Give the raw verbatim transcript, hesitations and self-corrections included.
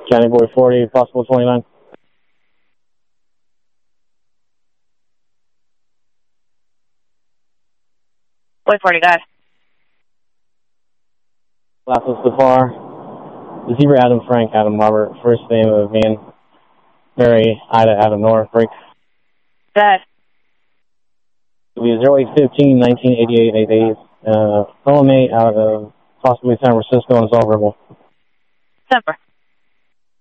County Boy forty, possible twenty-nine. Boy forty, go ahead. Last Safar. Zebra Adam Frank Adam Robert. First name of Van. Mary Ida Adam North. Break. Go ahead. It'll be zero eight fifteen nineteen eighty-eight eight days. Uh, L M eight out of possibly San Francisco and it's all verbal. Semper.